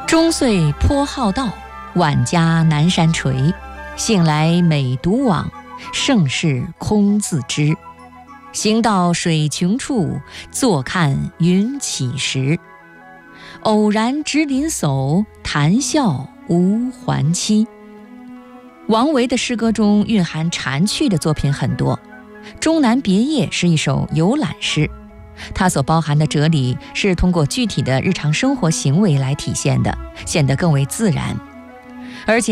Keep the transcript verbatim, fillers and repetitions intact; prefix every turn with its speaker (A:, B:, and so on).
A: 终岁颇好道，晚家南山陲。醒来每独往，盛世空自知。行到水穷处，坐看云起时。偶然值林叟，谈笑无还期。王维的诗歌中蕴含禅趣的作品很多，《终南别业》是一首游览诗，它所包含的哲理是通过具体的日常生活行为来体现的，显得更为自然，而且